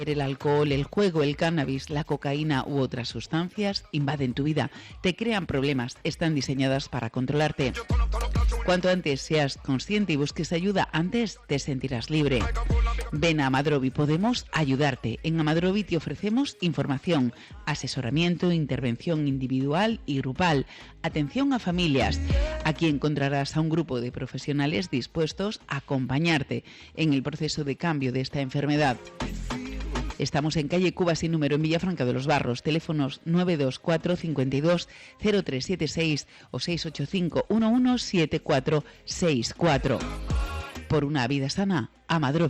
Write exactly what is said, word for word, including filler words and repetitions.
El alcohol, el juego, el cannabis, la cocaína u otras sustancias invaden tu vida, te crean problemas, están diseñadas para controlarte. Cuanto antes seas consciente y busques ayuda, antes te sentirás libre. Ven a Amadrobi, podemos ayudarte. En Amadrobi te ofrecemos información, asesoramiento, intervención individual y grupal, atención a familias. Aquí encontrarás a un grupo de profesionales dispuestos a acompañarte en el proceso de cambio de esta enfermedad. Estamos en calle Cuba sin número en Villafranca de los Barros. Teléfonos nueve dos cuatro cinco dos cero tres siete seis o seis ocho cinco uno uno siete cuatro seis cuatro. Por una vida sana, Amadrobi.